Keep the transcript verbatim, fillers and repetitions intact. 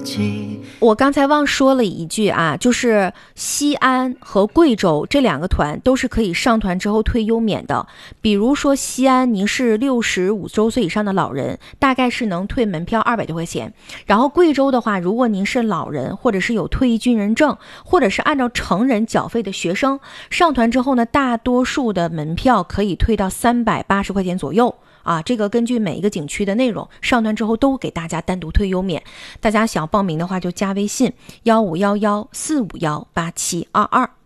我刚才忘说了一句啊，就是西安和贵州这两个团都是可以上团之后退优免的。比如说西安，您是六十五周岁以上的老人，大概是能退门票二百多块钱。然后贵州的话，如果您是老人，或者是有退役军人证，或者是按照成人缴费的学生，上团之后呢，大多数的门票可以退到三百八十块钱左右。啊，这个根据每一个景区的内容，上团之后都给大家单独退优免。大家想报名的话，就加微信幺五幺幺四五幺八七二二。